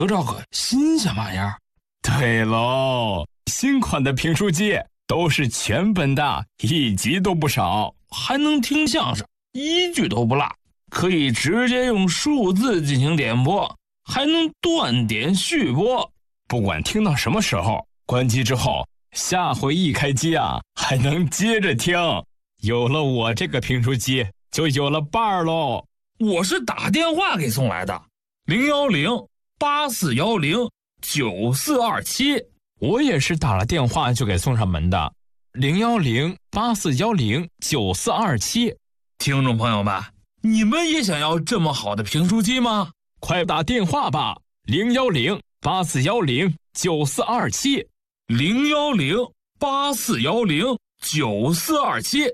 有这个新鲜玩意儿。 对喽，新款的评书机都是全本的，1集都不少， 还能听相声，1句都不落，可以直接用数字进行点播，还能断点续播。 不管听到什么时候，关机之后，下回一开机啊，还能接着听。有了我这个评书机，就有了伴儿喽。 我是打电话给送来的，010-8410-9427。 我也是打了电话就给送上门的，010-8410-9427。 听众朋友们，你们也想要这么好的评书机吗？ 快打电话吧，010-8410-9427。 010-8410-9427。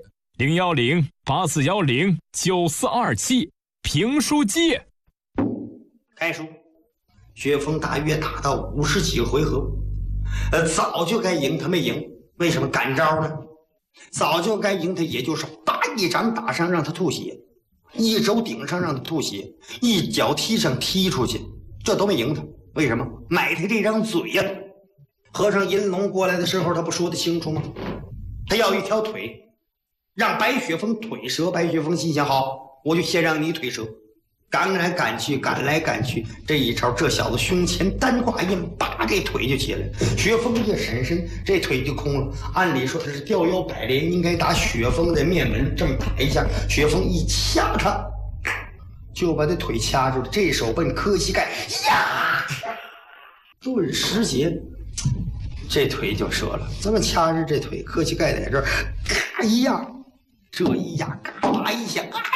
010-8410-9427。评书机开书，薛峰大约打到50几个回合，早就该赢，他没赢，为什么赶招呢？早就该赢他，也就是叭一掌打上让他吐血，一肘顶上让他吐血，一脚踢上踢出去，这都没赢他，为什么？买他这张嘴呀！和尚银龙过来的时候，他不说得清楚吗？他要一条腿，让白雪峰腿折。白雪峰心想，好，我就先让你腿折。赶来赶去，赶来赶去，这一招，这小子胸前单挂印，叭，这腿就起来了。雪峰一闪身，这腿就空了。按理说他是吊腰摆脸，应该打雪峰的面门，这么打一下，雪峰一掐他，就把这腿掐住了。这手奔磕膝盖呀，顿时间这腿就折了。这么掐着这腿，磕膝盖在这儿，咔一压，这一压，嘎巴一下，哎呀，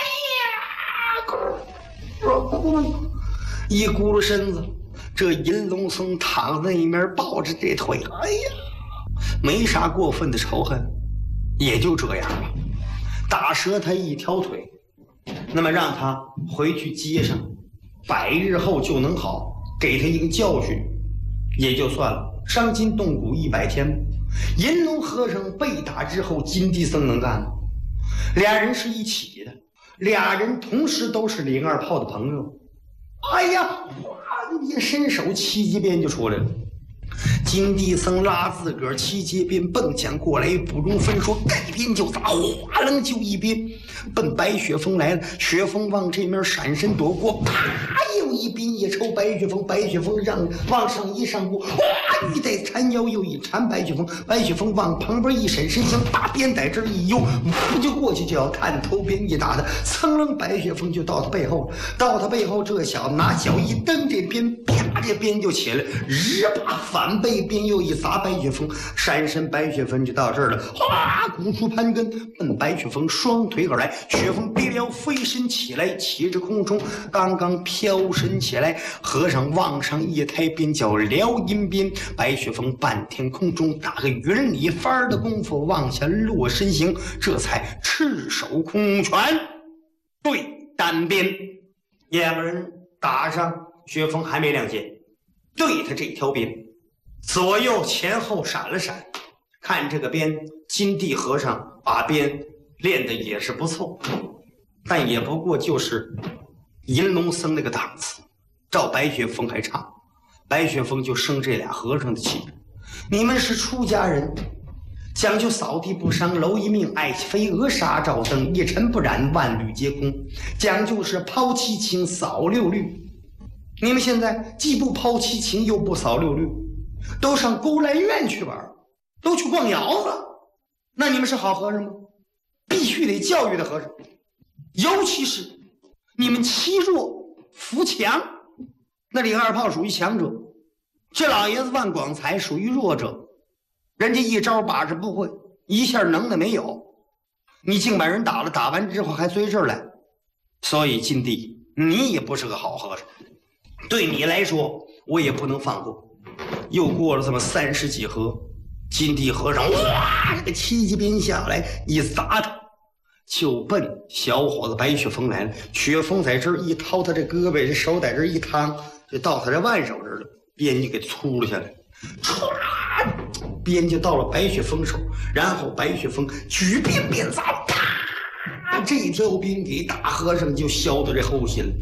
一咕噜身子，这银龙僧躺在那面抱着这腿，哎呀，没啥过分的仇恨，也就这样吧。打折他一条腿，那么让他回去街上，100日后就能好，给他一个教训，也就算了。伤筋动骨100天，银龙和尚被打之后，金地僧能干吗？俩人是一起的，俩人同时都是李二炮的朋友。哎呀，哗一伸手，7节鞭就出来了。金地僧拉自个儿7节鞭蹦抢过来，不容分说，该鞭就砸，哗楞就一鞭奔白雪峰来了。雪峰往这面闪身躲过，啪又一鞭也抽白雪峰。白雪峰让往上一上步，哗一带缠腰又一缠白雪峰。白雪峰往旁边一闪身形，把鞭在这儿一悠，就过去就要探头鞭一打他，噌楞白雪峰就到他背后了。到他背后，这小子拿脚一蹬，这鞭啪这鞭就起来，日把反背鞭又一砸白雪峰，闪身白雪峰就到这儿了，哗鼓出盘根奔白雪峰双腿而来。雪峰别了飞身起来，起着空中，刚刚飘身起来，和尚往上一抬鞭叫撩阴鞭，白雪峰半天空中打个云里翻的功夫往下落身形，这才赤手空拳对单鞭。两个人打上，雪峰还没亮剑，对他这条鞭左右前后闪了闪，看这个鞭，金地和尚把鞭练得也是不错，但也不过就是银龙僧那个档次，照白雪峰还差。白雪峰就生这俩和尚的气。你们是出家人，讲究扫地不伤蝼蚁命，爱惜飞蛾杀照灯，一尘不染万缕皆空，讲究是抛七情扫六律。你们现在既不抛七情又不扫六律，都上勾栏院去玩，都去逛窑子，那你们是好和尚吗？必须得教育的和尚。尤其是你们欺弱扶强，那李二炮属于强者，这老爷子万广才属于弱者，人家一招把式不会，一下能的没有，你竟把人打了，打完之后还追这儿来，所以金地你也不是个好和尚，对你来说我也不能放过。又过了这么30几合，金地和尚哇，这个7节鞭下来一砸他，就奔小伙子白雪峰来了。雪峰在这儿一掏他这胳膊，这手在这儿一趟，就到他这腕手这儿了，鞭就给粗了下来，唰，鞭就到了白雪峰手，然后白雪峰举鞭便砸，啪，这条鞭给大和尚就削到这后心了。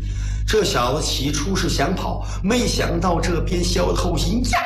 这小子起初是想跑，没想到这边小头心呀，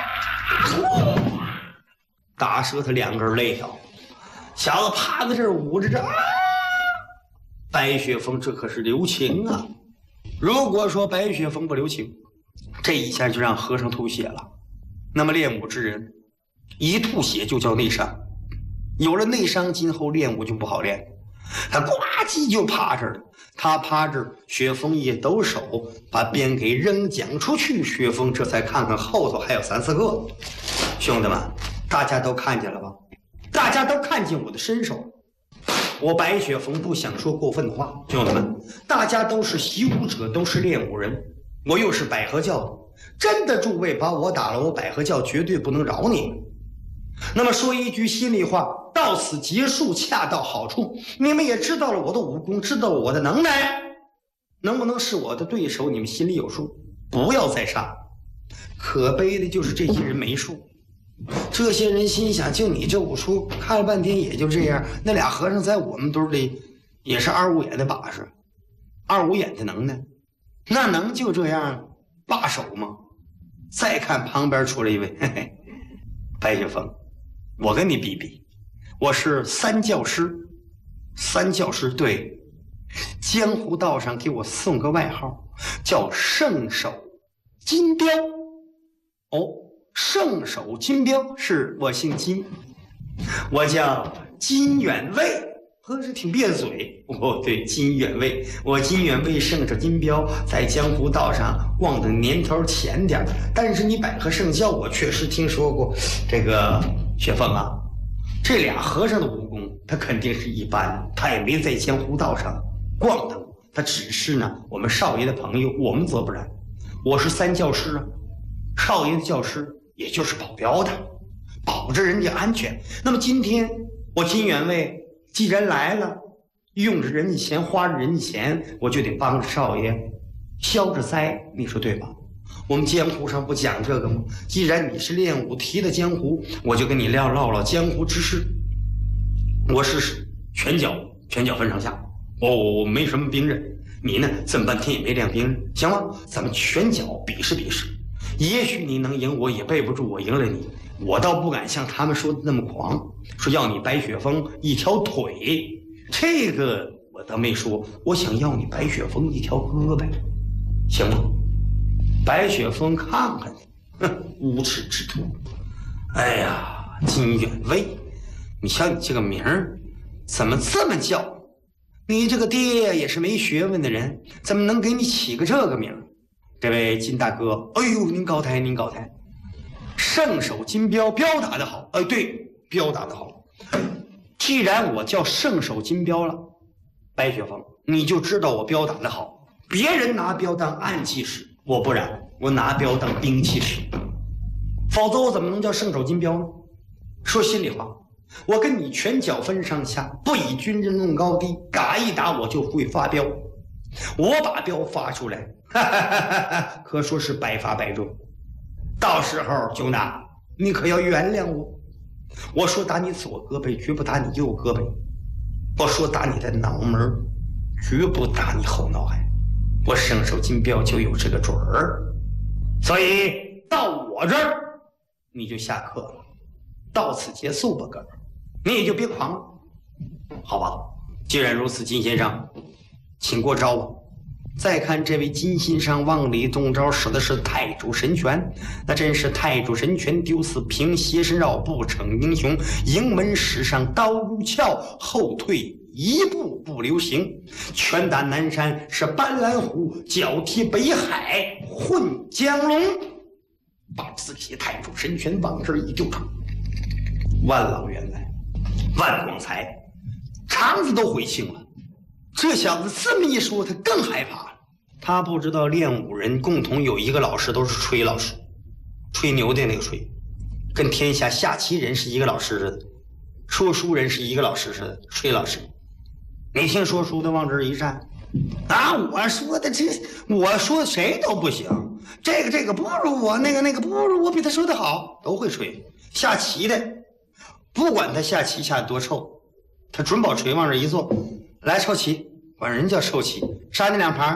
打折他2根肋条。小子趴在这儿捂着这啊，白雪峰这可是留情啊！如果说白雪峰不留情，这一下就让和尚吐血了。那么练武之人，一吐血就叫内伤，有了内伤，今后练武就不好练。他呱唧就趴这儿了，他趴这儿，雪峰一抖手，把鞭给扔将出去。雪峰这才看看后头还有3、4个。兄弟们，大家都看见了吧？大家都看见我的身手。我白雪峰不想说过分的话，兄弟们，大家都是习武者，都是练武人，我又是百合教的，真的诸位把我打了，我百合教绝对不能饶你们。那么说一句心里话，到此结束恰到好处。你们也知道了我的武功，知道了我的能耐，能不能是我的对手，你们心里有数，不要再杀。可悲的就是这些人没数。这些人心想，就你这武术看了半天也就这样，那俩和尚在我们堆里也是2、5眼的把式，2、5眼的能耐，那能就这样罢手吗？再看旁边出来一位，嘿嘿，白雪峰，我跟你比比，我是3教师，3教师，对，江湖道上给我送个外号，叫圣手金镖。哦，圣手金镖，是我姓金，我叫金远卫，呵，这挺别嘴。哦，对，金远卫，我金远卫圣手金镖，在江湖道上逛的年头浅点，但是你百合圣教，我确实听说过。这个雪峰啊，这俩和尚的武功，他肯定是一般，他也没在江湖道上逛荡，他只是呢我们少爷的朋友，我们则不然，我是3教师啊，少爷的教师。也就是保镖的，保着人家安全。那么今天我金远卫既然来了，用着人家钱，花着人家钱，我就得帮着少爷消着灾，你说对吧？我们江湖上不讲这个吗？既然你是练武提的江湖，我就跟你唠唠江湖之事。我是拳脚分上下，我没什么兵刃，你呢这么半天也没练兵刃，行吗？咱们拳脚比试比试。也许你能赢我，也背不住我赢了你。我倒不敢像他们说的那么狂，说要你白雪峰1条腿，这个我倒没说。我想要你白雪峰1条胳膊，行吗？白雪峰看看你，哼，无耻之徒！哎呀，金远卫，你瞧你这个名儿，怎么这么叫？你这个爹也是没学问的人，怎么能给你起个这个名儿？这位金大哥，哎呦，您高抬，您高抬！圣手金镖，镖打得好，对，镖打得好。既然我叫圣手金镖了，白雪峰，你就知道我镖打得好。别人拿镖当暗器使，我不然，我拿镖当兵器使。否则我怎么能叫圣手金镖呢？说心里话，我跟你拳脚分上下，不以军人论高低，嘎一打我就会发镖。我把镖发出来，可说是百发百中。到时候就那，你可要原谅我。我说打你左胳膊，绝不打你右胳膊；我说打你的脑门，绝不打你后脑海。我圣手金镖就有这个准儿，所以到我这儿你就下课了，到此结束吧，哥们儿，你也就别狂了，好吧？既然如此，金先生，请过招吧。再看这位金先生往里动招，使的是太主神拳，那真是太主神拳丢四平，斜身绕不逞英雄，迎门使上刀如鞘，后退一步不留行，拳打南山是斑斓湖，脚踢北海混江龙，把自己太主神拳往这儿一丢，万老员外，万广才，肠子都悔青了。这小子这么一说，他更害怕了。他不知道练武人共同有一个老师，都是吹老师，吹牛的那个吹，跟天下下棋人是一个老师似的，说书人是一个老师似的，吹老师。你听说书的往这儿一站，啊，我说谁都不行，这个不如我，那个不如我，比他说的好，都会吹。下棋的，不管他下棋下多臭，他准保锤往这一坐，来抽棋，管人叫抽棋，杀你2盘，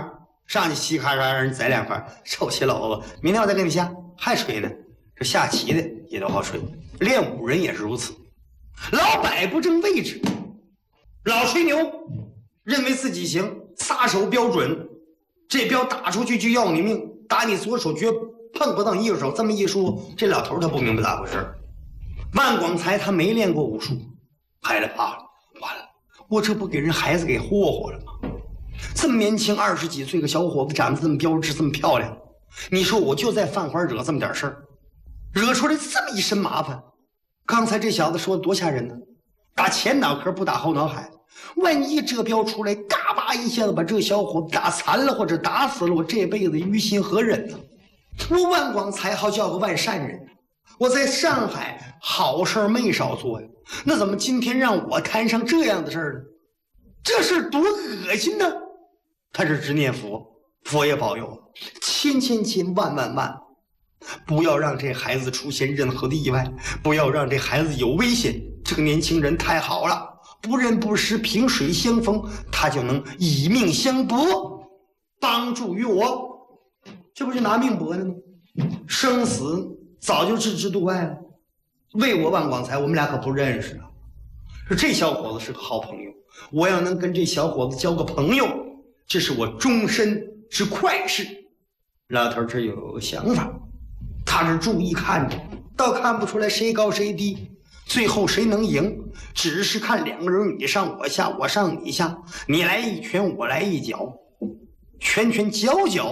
上去稀咔嚓让人宰2块，臭棋篓子，明天我再给你下，还吹呢。这下棋的也都好吹，练武人也是如此。老摆不正位置，老吹牛，认为自己行，撒手标准，这镖打出去就要你命，打你左手绝碰不到你右手。这么一说，这老头他不明白咋回事。万广才他没练过武术，害了怕了，完了，我这不给人孩子给霍霍了吗？这么年轻20几岁个小伙子，长得这么标致，这么漂亮，你说我就在饭馆惹这么点事儿，惹出来这么一身麻烦。刚才这小子说的多吓人呢，打前脑壳不打后脑海，万一这镖出来，嘎巴一下子把这小伙子打残了或者打死了，我这辈子于心何忍呢？我万广才好叫个万善人，我在上海好事没少做呀，那怎么今天让我摊上这样的事儿呢？这事多恶心呢！他是只念佛，佛也保佑，千万万，不要让这孩子出现任何的意外，不要让这孩子有危险。这个年轻人太好了，不认不识，萍水相逢，他就能以命相搏，帮助于我，这不是拿命搏的吗？生死早就置之度外了。为我万广才，我们俩可不认识啊。这小伙子是个好朋友，我要能跟这小伙子交个朋友，这是我终身之快事。老头这有个想法，他是注意看着，倒看不出来谁高谁低，最后谁能赢，只是看2个人你上我下，我上你下，你来一拳我来一脚，拳脚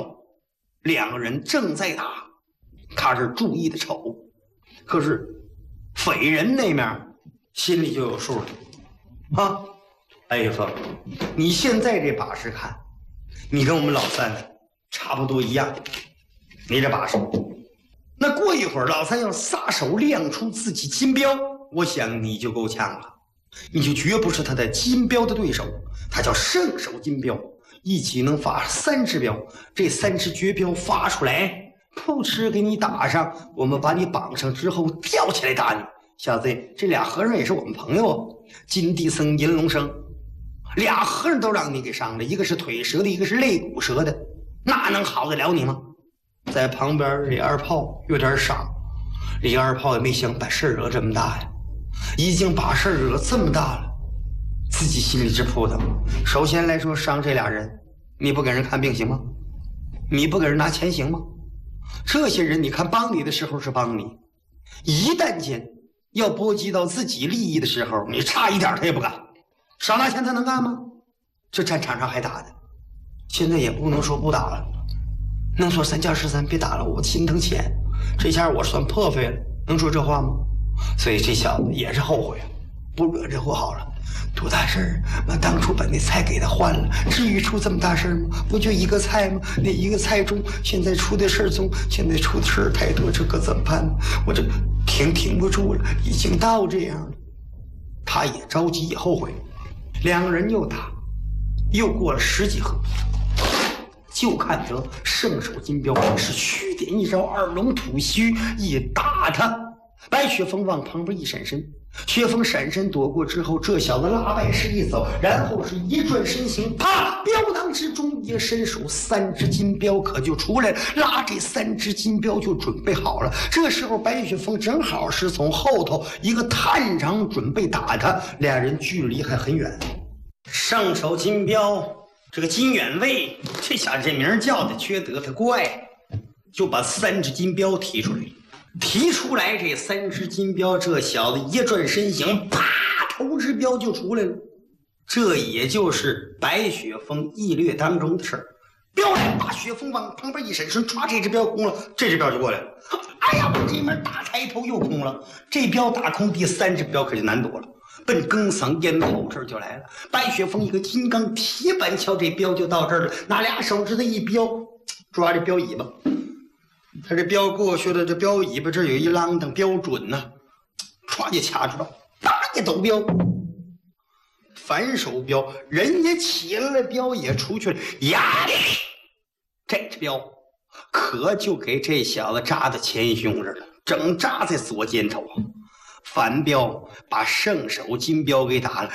，2个人正在打，他是注意的瞅，可是匪人那面心里就有数了啊。哎呀，凤，你现在这把式看，你跟我们老三差不多一样，你这把式。那过一会儿老三要撒手亮出自己金镖，我想你就够呛了，你就绝不是他的金镖的对手。他叫圣手金镖，一起能发3支镖，这3支绝镖发出来，扑哧给你打上，我们把你绑上之后吊起来打你。小子，这俩和尚也是我们朋友，金地僧、银龙生，俩和尚都让你给伤了，一个是腿折的，一个是肋骨折的，那能好得了你吗？在旁边李二炮有点傻，李二炮也没想把事惹这么大呀，已经把事惹这么大了，自己心里直扑腾。首先来说，伤这俩人，你不给人看病行吗？你不给人拿钱行吗？这些人你看帮你的时候是帮你，一旦间要波及到自己利益的时候，你差一点他也不干。少拿钱他能干吗？这战场上还打的，现在也不能说不打了，能说3加13别打了，我心疼钱，这下我算破费了，能说这话吗？所以这小子也是后悔啊，不惹这祸好了。多大事儿啊！当初把那菜给他换了，至于出这么大事儿吗？不就一个菜吗？那一个菜中，现在出的事儿中，现在出的事儿太多，这可怎么办呢？我这挺不住了，已经到这样了。他也着急，也后悔。2个人又打，又过了10几合，就看得圣手金镖是虚点一招2龙吐须，一打他，白雪凤往旁边一闪身。薛峰闪身躲过之后，这小子拉白石一走，然后是一转身形，啪！镖囊之中也伸手，3支金镖可就出来了，拉这3支金镖就准备好了。这时候白雪峰正好是从后头一个探长准备打他，俩人距离还很远。圣手金镖，这个金远卫，这小子这名叫的缺德他怪，就把3支金镖提出来。提出来这3支金镖，这小子一转身形，啪，头支镖就出来了。这也就是白雪峰议略当中的事儿。镖来，把雪峰往旁边一闪身，唰，这支镖空了，这支镖就过来了。哎呀，我这面大抬头又空了，这镖打空，第3支镖可就难躲了，奔更嗓咽喉这儿就来了。白雪峰一个金刚铁板敲，这镖就到这儿了，拿2手指头一镖，抓这镖尾巴。他这镖过去了，这镖尾巴这有一啷当，标准呢，唰就掐住了，啪一抖镖，反手镖，人也起来了，镖也出去了，呀，这只镖可就给这小子扎在前胸这儿了，整扎在左肩头啊。反镖把圣手金镖给打了，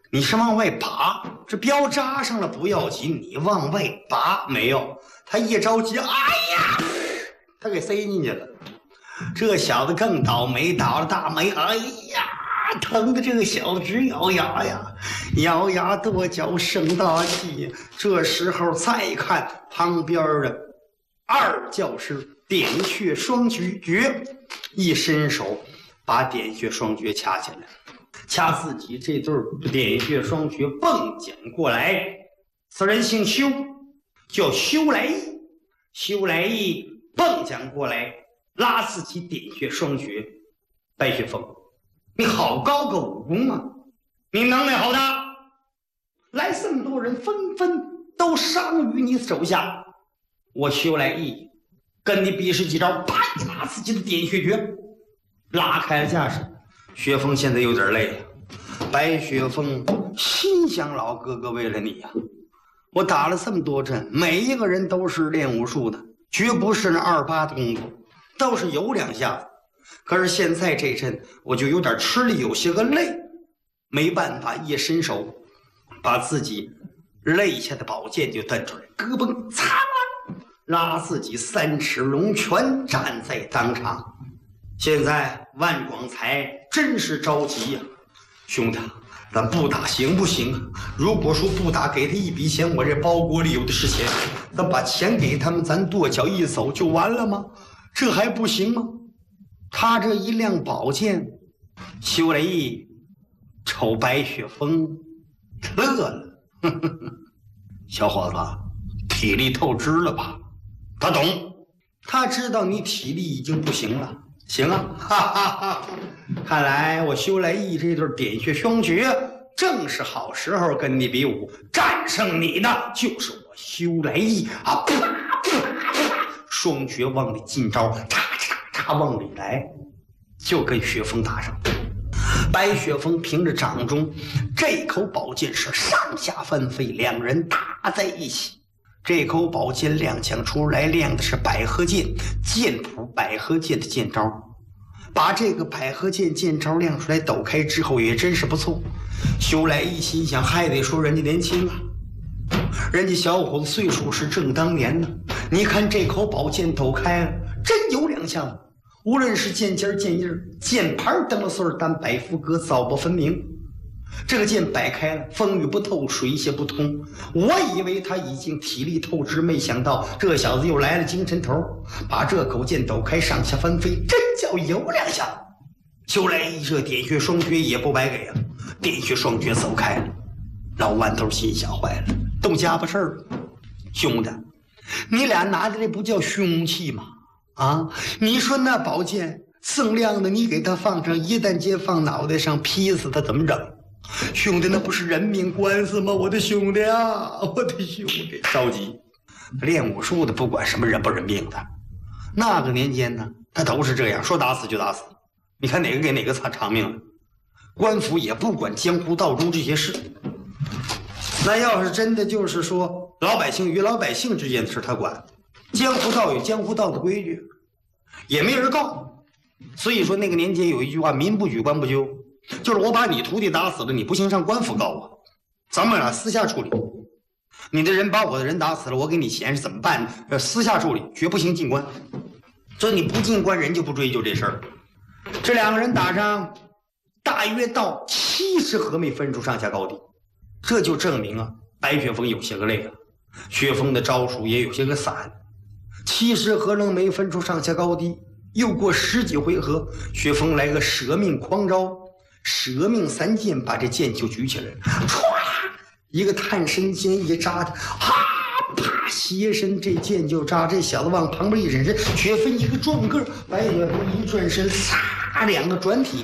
你是往外拔，这镖扎上了不要紧，你往外拔没有？他一着急，哎呀，他给塞进去了。这小子更倒霉，倒了大霉，哎呀，疼的这个小子直咬牙呀，咬牙跺脚生大气。这时候再看旁边的二教师点穴双绝，一伸手把点穴双绝掐起来，掐自己这对点穴双绝蹦将过来。此人姓修，叫修来义。修来义蹦将过来，拉自己点穴双绝。白雪凤，你好高个武功啊，你能耐好大，来这么多人纷纷都伤于你手下，我修来义跟你比试几招，啪一拉自己的点穴诀，拉开了架势。雪峰现在有点累了，白雪峰心想：老哥哥，为了你呀，我打了这么多阵，每一个人都是练武术的，绝不是那2-8的功夫，倒是有2下子。可是现在这阵我就有点吃力，有些个累，没办法，一伸手把自己肋下的宝剑就蹬出来，咯嘣擦，拉自己3尺龙拳站在当场。现在万广才真是着急呀，兄弟，咱不打行不行啊？如果说不打，给他一笔钱，我这包裹里有的是钱，咱把钱给他们，咱跺脚一走就完了吗？这还不行吗？他这一亮宝剑，修来义瞅白雪峰乐了，呵呵呵，小伙子，体力透支了吧？他懂，他知道你体力已经不行了。行啊，哈哈哈！看来我修来义这对点穴双绝正是好时候跟你比武，战胜你的就是我修来义啊！啪啪啪，双绝往里进招，嚓嚓嚓往里来，就跟雪峰打上。白雪峰凭着掌中这口宝剑是上下翻飞，两人打在一起。这口宝剑踉跄出来，亮的是百合剑，剑谱百合剑的剑招。把这个百合剑剑招亮出来，抖开之后也真是不错。修来一心想，还得说人家年轻啊，人家小伙子岁数是正当年呢。你看这口宝剑抖开了，真有2下，无论是剑尖剑印剑盘灯了穗单百幅格，早不分明。这个剑摆开了，风雨不透，水泄不通。我以为他已经体力透支，没想到这小子又来了精神头，把这口剑抖开，上下翻飞，真叫有2下。修来一这点穴双绝也不白给啊，点穴双绝走开了。老万头心想坏了，动家伙事儿了。兄弟，你俩拿的这不叫凶器吗？啊，你说那宝剑锃亮的，你给他放上，一旦间放脑袋上，劈死他怎么整？兄弟，那不是人命官司吗？我的兄弟啊，我的兄弟！着急，练武术的不管什么人不人命的，那个年间呢，他都是这样，说打死就打死。你看哪个给哪个偿命了？官府也不管江湖道中这些事。那要是真的就是说老百姓与老百姓之间的事他管，江湖道有江湖道的规矩，也没人告。所以说那个年间有一句话，民不举官不究，就是我把你徒弟打死了，你不行上官府告我，咱们俩私下处理。你的人把我的人打死了，我给你钱是怎么办？私下处理，绝不行进官。所以你不进官，人就不追究这事儿。这2个人打上大约到70合没分出上下高低，这就证明啊，白雪峰有些个累了，雪峰的招数也有些个散。70合仍没分出上下高低，又过10几回合，雪峰来个舍命狂招，舍命3剑，把这剑就举起来了，唰，一个探身剑一扎，哈啪，斜身这剑就扎，这小子往旁边一忍身，雪峰一个转个，白雪峰一转身，唰，2个转体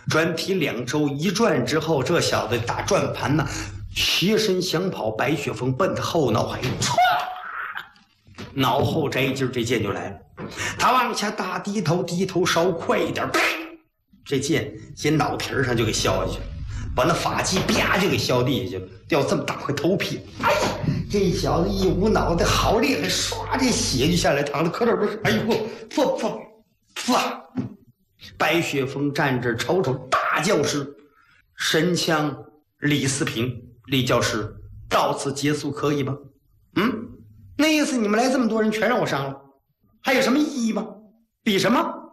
2周一转之后，这小子打转盘呢，斜身想跑，白雪峰奔他后脑海，唰，脑后摘劲，这剑就来了。他往下大低头稍快一点，这剑先脑皮上就给削下去了，把那发髻啪就给削地下去了，掉这么大块头皮。哎呀，这小子一捂脑袋好厉害，唰，这血就下来，淌的可点不是。哎呦，白雪峰站这瞅瞅大教师，神枪李四平、李教师到此结束，可以吗？那意思你们来这么多人全让我上了，还有什么意义吗？比什么？